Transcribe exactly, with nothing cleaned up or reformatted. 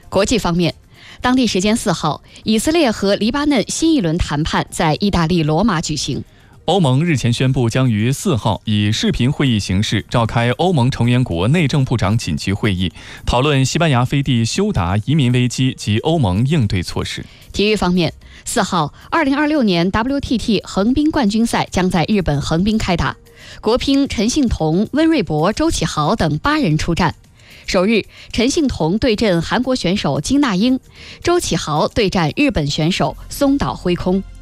国际方面，当地时间四号，以色列和黎巴嫩新一轮谈判在意大利罗马举行。 欧盟日前宣布，将于四号以视频会议形式召开欧盟成员国内政部长紧急会议，讨论西班牙飞地休达移民危机及欧盟应对措施。 体育方面，四号，二零二六年 W T T 横滨冠军赛将在日本横滨开打，国乒陈幸同、温瑞博、周启豪等八人出战。首日，陈幸同对阵韩国选手金娜英，周启豪对战日本选手松岛辉空。